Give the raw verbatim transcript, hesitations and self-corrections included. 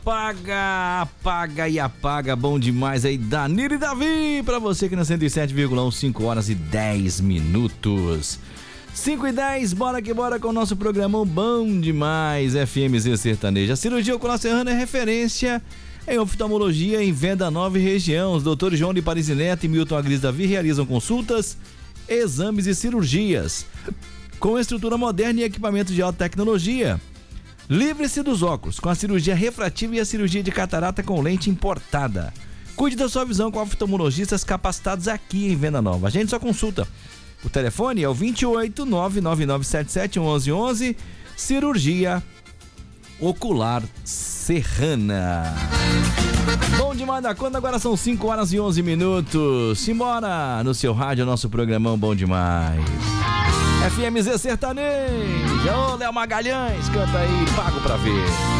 apaga, apaga e apaga, bom demais aí, Danilo e Davi, pra você aqui na cento e sete vírgula um, cinco horas e dez minutos. cinco e dez, bora que bora com o nosso programão bom demais, F M Z Sertaneja. A cirurgia ocular serrana é referência em oftalmologia em Venda Nova e região. Os doutores João de Paris e Neto e Milton Agris Davi realizam consultas, exames e cirurgias com estrutura moderna e equipamento de alta tecnologia. Livre-se dos óculos com a cirurgia refrativa e a cirurgia de catarata com lente importada. Cuide da sua visão com oftalmologistas capacitados aqui em Venda Nova. Agende sua consulta. O telefone é o vinte e oito, nove nove nove sete sete, onze onze. Cirurgia ocular serrana. Bom demais da conta, agora são cinco horas e onze minutos. Simbora no seu rádio, nosso programão bom demais. F M Z Sertaneja, ô Léo Magalhães, canta aí, pago pra ver.